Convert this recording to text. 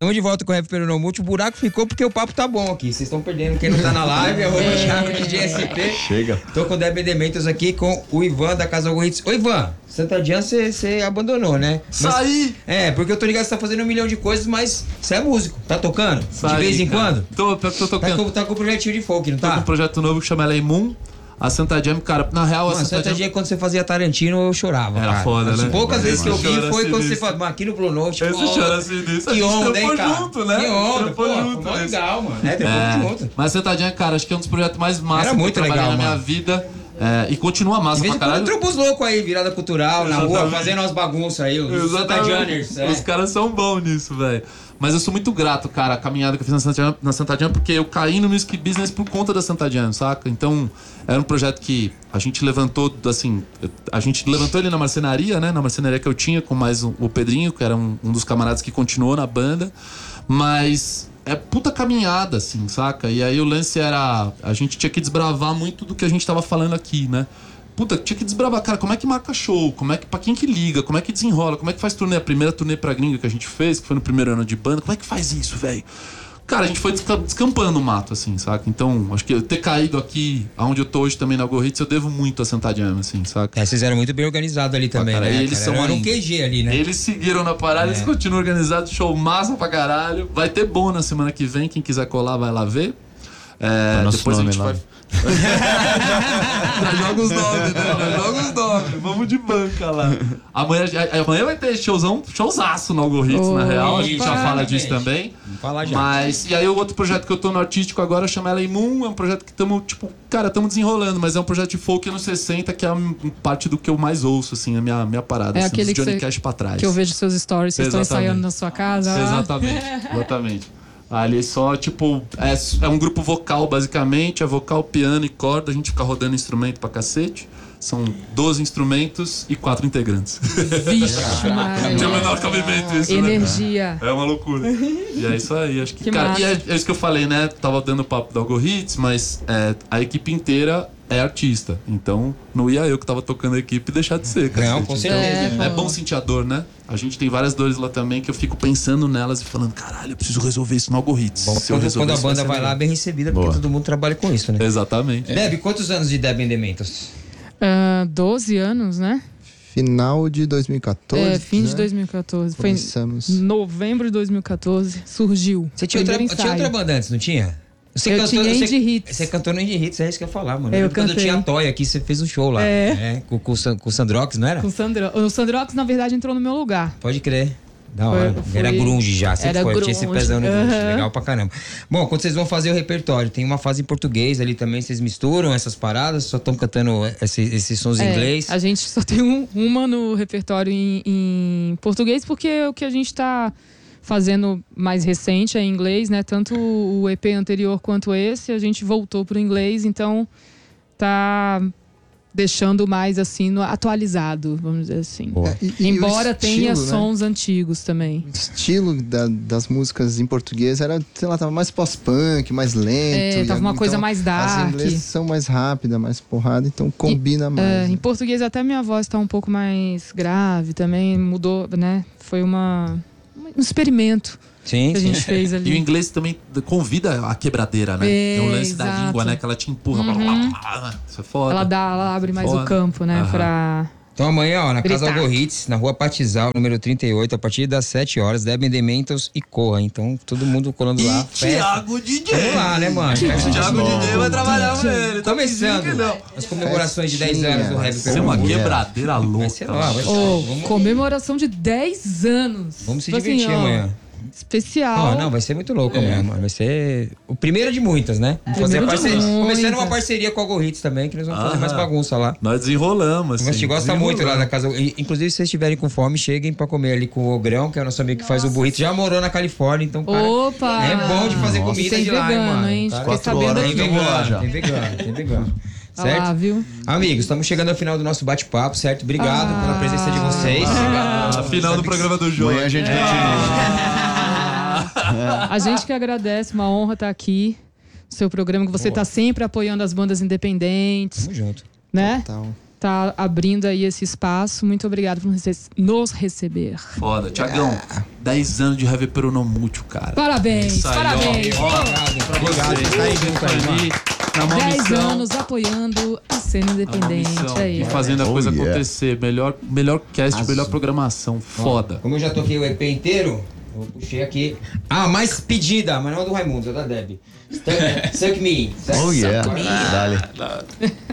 Estamos de volta com o Rap Peronomulti. O buraco ficou porque o papo tá bom aqui. Vocês estão perdendo. Quem não tá na live, Thiago DJ SP. Chega. Tô com o Deb Elementos aqui com o Ivan da Casa Algoritmos. Ô, Ivan, Santa Diana você abandonou, né? Saí! Porque eu tô ligado que você tá fazendo 1 milhão de coisas, mas você é músico. Tá tocando? Saí, de vez em cara. quando? Tô tocando. Tá com um projetinho de folk, não Tô tá? com um projeto novo que chama LA Moon. A Santa Jam, cara, na real, Mano, a Santa Jam... quando você fazia Tarantino, eu chorava. Era cara. foda, né? Poucas vezes que eu vi Chora foi quando sinistro. você falou, aqui no Blue Note. Esse chora sinistro. Que onda, hein, cara? junto, né? Que onda, Trampou pô. junto, Mó né? legal, mano. Trampou junto. Mas a Santa Jam, cara, acho que é um dos projetos mais massa Era muito que eu trabalhei legal, na minha mano. vida. E continua massa De vez pra em quando caralho. tromba os loucos aí, virada cultural, na rua, Exatamente. fazendo umas bagunças aí, os Santa Janners. Os caras são bons nisso, velho. Mas eu sou muito grato, cara, a caminhada que eu fiz na Santa Jam, porque eu caí no music business por conta da Santa Jam, saca? Então, era um projeto que a gente levantou, assim... A gente levantou ele na marcenaria, né? Na marcenaria que eu tinha, com mais o Pedrinho, que era um dos camaradas que continuou na banda. Mas... é puta caminhada, assim, saca? E aí o lance era... a gente tinha que desbravar muito do que a gente tava falando aqui, né? Puta, tinha que desbravar, cara, como é que marca show? Como é que, pra quem que liga? Como é que desenrola? Como é que faz turnê? A primeira turnê pra gringa que a gente fez, que foi no primeiro ano de banda, como é que faz isso, velho? Cara, a gente foi descampando o mato, assim, saca? Então, acho que eu ter caído aqui, onde eu tô hoje também na Algoritmos, eu devo muito a Santa Jam, assim, saca? Vocês eram muito bem organizados ali também, cara, né? eles são Era um ainda. QG ali, né? Eles seguiram na parada, eles continuam organizados, show massa pra caralho. Vai ter bom na semana que vem, quem quiser colar vai lá ver. Depois a gente vai... Já joga os nomes, né? Já joga os nomes. Vamos de banca lá. Amanhã vai ter showzaço no Algoritmos, na real. A gente já fala disso também. Vamos falar já. Mas, e aí o outro projeto que eu tô no artístico agora chama LA Moon. É um projeto que estamos, estamos desenrolando, mas é um projeto de folk anos 60, que é parte do que eu mais ouço, assim, a minha parada. É assim, aquele Johnny Cash pra trás. que eu vejo seus stories, vocês estão Exatamente. ensaiando na sua casa. Exatamente. Ali só, é um grupo vocal, basicamente. É vocal, piano e corda. A gente fica rodando instrumento pra cacete. São 12 instrumentos e 4 integrantes. Vixe, Maria. Tinha o menor cabimento isso, Energia. né? É uma loucura. E é isso aí, acho que... Que cara, massa. e é isso que eu falei, né? Tava dando papo do Algoritmos, mas a equipe inteira é artista. Então, não ia eu que tava tocando a equipe deixar de ser, cara. Não, com certeza. É bom sentir a dor, né? A gente tem várias dores lá também que eu fico pensando nelas e falando, caralho, eu preciso resolver isso no Algoritmos. Bom, quando a banda vai lá, é bem recebida, porque todo mundo trabalha com isso, né? Exatamente. Deb, quantos anos de Deb Elementos? 12 anos, né? Final de 2014. Fim de 2014. Começamos. Foi em novembro de 2014, surgiu. Você tinha outra banda antes, não tinha? Eu tinha Indie Hits. Você cantou no Indie Hits, é isso que eu ia falar, mano. Eu Quando cantei. eu tinha a Toy aqui, você fez um show lá. Com o Sandrox, não era? Com o Sandrox, na verdade, entrou no meu lugar. Pode crer. Da hora. Era grunge já, sempre Era foi. grunge. Tinha esse pezão no grunge. Legal pra caramba. Bom, quando vocês vão fazer o repertório, tem uma fase em português ali também, vocês misturam essas paradas? Só estão cantando esses sons em inglês? A gente só tem uma no repertório em português, porque o que a gente tá fazendo mais recente é em inglês, né? Tanto o EP anterior quanto esse, a gente voltou pro inglês, então tá deixando mais assim atualizado, vamos dizer assim. Embora o estilo, tenha né? sons antigos também. O estilo das músicas em português era, sei lá, tava mais pós-punk, mais lento. Tava uma coisa mais dark. As inglesas são mais rápidas, mais porrada, então combina mais. Em português até minha voz tá um pouco mais grave também, mudou, né? Foi um experimento. Sim, que a gente fez ali. E o inglês também convida a quebradeira, né? Tem o lance da língua, né? Que ela te empurra pra... Isso é foda. Ela abre mais o campo, né? Pra... Então amanhã, ó, na gritar. Casa Algoritmos, na Rua Patizal, número 38, a partir das 7 horas, Deb Elementos e Corra. Então, todo mundo colando lá. Thiago DJ. Vamos lá, né, mano? Thiago DJ vai trabalhar com ele. Começando as comemorações de 10 anos do Rap Isso é uma Peronomulti. quebradeira louca. Vai ser lá, vai ser. Vamos- Comemoração de 10 anos. Vamos se Tipo divertir assim, ó, amanhã. Especial. Não, vai ser muito louco amanhã, mano. Vai ser o primeiro de muitas, né? Vamos fazer a Primeiro de parceria. Começando uma muitas. parceria com a Algoritmos também, que nós vamos fazer mais bagunça lá. Nós desenrolamos, assim. A gente gosta muito lá da casa. Inclusive, se vocês estiverem com fome, cheguem pra comer ali com o Ogrão, que é o nosso amigo que faz o burrito. Já morou na Califórnia, então, cara, Opa! é bom de fazer comida Tem de lá, vegano, mano. hein? Cara, Fiquei sabendo tem aqui. vegano, tem vegano, tem vegano. Tá lá, Certo? viu? Amigos, estamos chegando ao final do nosso bate-papo, certo? Obrigado pela presença de vocês. A final do programa do jogo. Amanhã a gente continua. A gente que agradece, uma honra estar aqui no seu programa, que você tá sempre apoiando as bandas independentes, Tamo junto. né? Total. Tá abrindo aí esse espaço. Muito obrigado por nos receber. Foda. Tiagão, 10 anos de Heavy Peronomútil, cara. Parabéns, Isso aí, parabéns. ó. Obrigado, Vocês, tá aí junto vocês aí, ali, na mão 10 missão. anos apoiando a cena Na mão independente missão, aí. e fazendo a coisa yeah. acontecer. Melhor cast, Azul. melhor programação. Foda. Como eu já toquei o EP inteiro, eu puxei aqui. Ah, mais pedida, mas não é do Raimundo, é da Deb. Suck Me. Oh yeah. Suck Me. Dale.